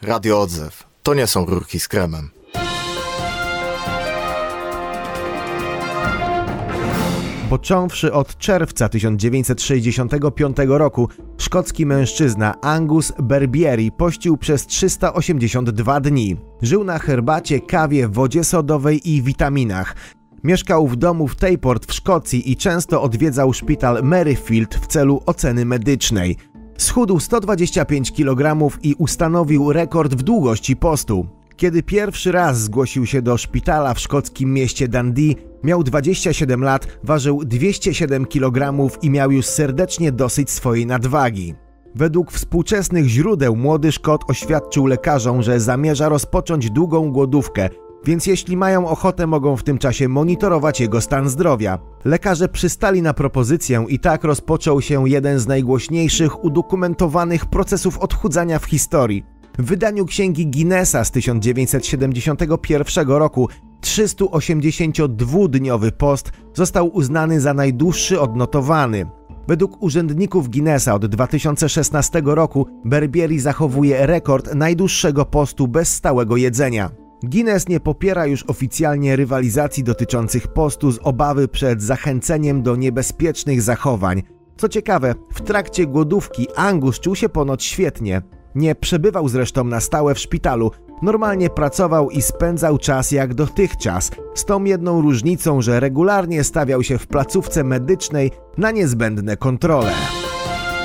Radio Odzew. To nie są rurki z kremem. Począwszy od czerwca 1965 roku, szkocki mężczyzna Angus Berbieri pościł przez 382 dni. Żył na herbacie, kawie, wodzie sodowej i witaminach. Mieszkał w domu w Tayport w Szkocji i często odwiedzał szpital Maryfield w celu oceny medycznej. Schudł 125 kg i ustanowił rekord w długości postu. Kiedy pierwszy raz zgłosił się do szpitala w szkockim mieście Dundee, miał 27 lat, ważył 207 kg i miał już serdecznie dosyć swojej nadwagi. Według współczesnych źródeł młody Szkot oświadczył lekarzom, że zamierza rozpocząć długą głodówkę, więc jeśli mają ochotę, mogą w tym czasie monitorować jego stan zdrowia. Lekarze przystali na propozycję i tak rozpoczął się jeden z najgłośniejszych udokumentowanych procesów odchudzania w historii. W wydaniu Księgi Guinnessa z 1971 roku 382-dniowy post został uznany za najdłuższy odnotowany. Według urzędników Guinnessa od 2016 roku Berbieri zachowuje rekord najdłuższego postu bez stałego jedzenia. Guinness nie popiera już oficjalnie rywalizacji dotyczących postu z obawy przed zachęceniem do niebezpiecznych zachowań. Co ciekawe, w trakcie głodówki Angus czuł się ponoć świetnie. Nie przebywał zresztą na stałe w szpitalu, normalnie pracował i spędzał czas jak dotychczas, z tą jedną różnicą, że regularnie stawiał się w placówce medycznej na niezbędne kontrole.